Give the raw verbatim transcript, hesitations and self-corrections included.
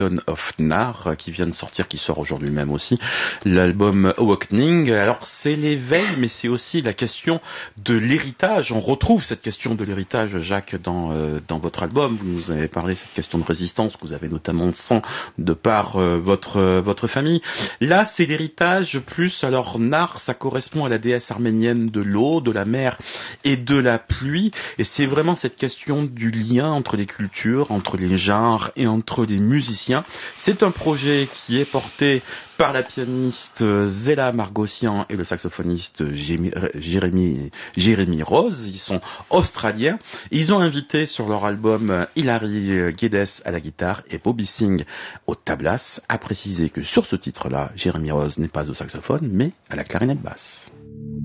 of Nar qui vient de sortir, qui sort aujourd'hui même aussi, l'album Awakening. Alors c'est l'éveil, mais c'est aussi la question de l'héritage. On retrouve cette question de l'héritage, Jacques, dans euh, dans votre album. Vous nous avez parlé de cette question de résistance que vous avez notamment sent de par euh, votre euh, votre famille. Là, c'est l'héritage plus. Alors Nar, ça correspond à la déesse arménienne de l'eau, de la mer et de la pluie. Et c'est vraiment cette question du lien entre les cultures, entre les genres et entre les musiciens. C'est un projet qui est porté par la pianiste Zéla Margossian et le saxophoniste Jérémy, Jérémy Rose. Ils sont australiens. Ils ont invité sur leur album Hilary Guedes à la guitare et Bobby Singh au tablas. À préciser que sur ce titre-là, Jérémy Rose n'est pas au saxophone, mais à la clarinette basse.